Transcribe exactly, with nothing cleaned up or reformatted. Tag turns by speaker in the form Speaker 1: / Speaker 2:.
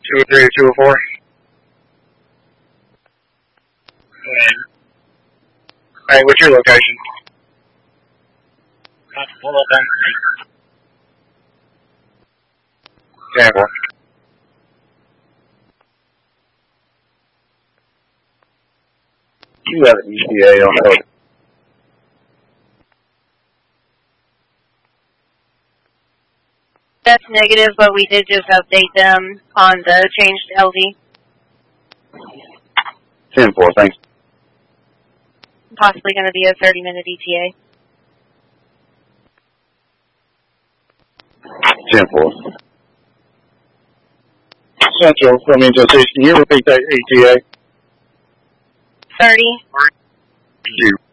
Speaker 1: two oh three to two oh four. Alright, what's your location?
Speaker 2: Pull up on
Speaker 1: ten four. You have an E T A on hold.
Speaker 3: That's negative, but we did just update them on the changed L D.
Speaker 1: ten four, thanks.
Speaker 3: Possibly going to be a thirty minute E T A.
Speaker 1: ten four. Central, coming to station. Can you repeat that E T A?
Speaker 3: thirty.
Speaker 1: Zero.